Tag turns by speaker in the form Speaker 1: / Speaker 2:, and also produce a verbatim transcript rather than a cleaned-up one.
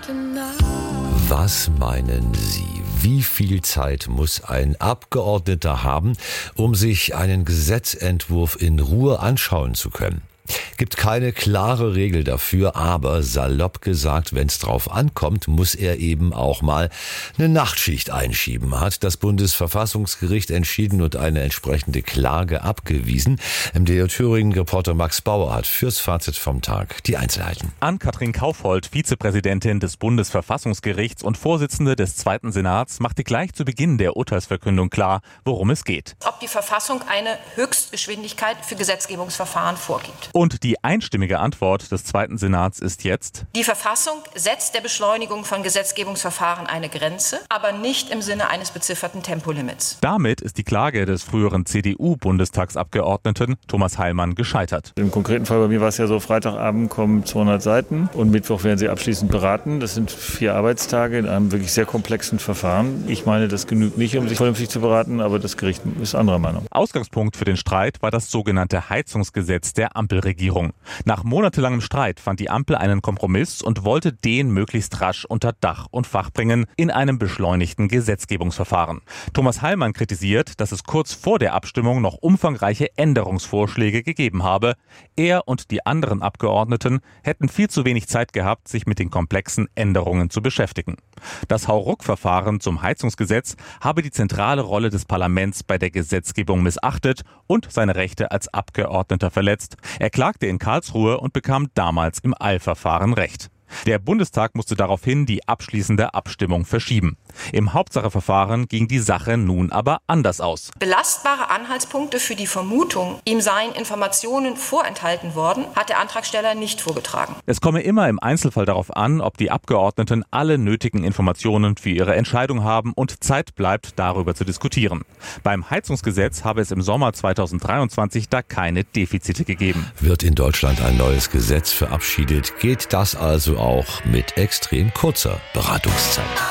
Speaker 1: Was meinen Sie? Wie viel Zeit muss ein Abgeordneter haben, um sich einen Gesetzentwurf in Ruhe anschauen zu können? Gibt keine klare Regel dafür, aber salopp gesagt, wenn es drauf ankommt, muss er eben auch mal eine Nachtschicht einschieben, hat das Bundesverfassungsgericht entschieden und eine entsprechende Klage abgewiesen. M D R Thüringen-Reporter Max Bauer hat fürs Fazit vom Tag die Einzelheiten.
Speaker 2: Ann-Kathrin Kaufhold, Vizepräsidentin des Bundesverfassungsgerichts und Vorsitzende des Zweiten Senats, machte gleich zu Beginn der Urteilsverkündung klar, worum es geht.
Speaker 3: Ob die Verfassung eine Höchstgeschwindigkeit für Gesetzgebungsverfahren vorgibt.
Speaker 2: Und die einstimmige Antwort des Zweiten Senats ist jetzt:
Speaker 3: Die Verfassung setzt der Beschleunigung von Gesetzgebungsverfahren eine Grenze, aber nicht im Sinne eines bezifferten Tempolimits.
Speaker 2: Damit ist die Klage des früheren C D U-Bundestagsabgeordneten Thomas Heilmann gescheitert.
Speaker 4: Im konkreten Fall bei mir war es ja so, Freitagabend kommen zweihundert Seiten und Mittwoch werden sie abschließend beraten. Das sind vier Arbeitstage in einem wirklich sehr komplexen Verfahren. Ich meine, das genügt nicht, um sich vernünftig zu beraten, aber das Gericht ist anderer Meinung.
Speaker 2: Ausgangspunkt für den Streit war das sogenannte Heizungsgesetz der Ampelregierung. Nach monatelangem Streit fand die Ampel einen Kompromiss und wollte den möglichst rasch unter Dach und Fach bringen in einem beschleunigten Gesetzgebungsverfahren. Thomas Heilmann kritisiert, dass es kurz vor der Abstimmung noch umfangreiche Änderungsvorschläge gegeben habe. Er und die anderen Abgeordneten hätten viel zu wenig Zeit gehabt, sich mit den komplexen Änderungen zu beschäftigen. Das Hauruck-Verfahren zum Heizungsgesetz habe die zentrale Rolle des Parlaments bei der Gesetzgebung missachtet und seine Rechte als Abgeordneter verletzt. Er klagte in Karlsruhe und bekam damals im Eilverfahren Recht. Der Bundestag musste daraufhin die abschließende Abstimmung verschieben. Im Hauptsacheverfahren ging die Sache nun aber anders aus.
Speaker 3: Belastbare Anhaltspunkte für die Vermutung, ihm seien Informationen vorenthalten worden, hat der Antragsteller nicht vorgetragen.
Speaker 2: Es komme immer im Einzelfall darauf an, ob die Abgeordneten alle nötigen Informationen für ihre Entscheidung haben und Zeit bleibt, darüber zu diskutieren. Beim Heizungsgesetz habe es im Sommer zweitausenddreiundzwanzig da keine Defizite gegeben.
Speaker 1: Wird in Deutschland ein neues Gesetz verabschiedet, geht das also auch mit extrem kurzer Beratungszeit.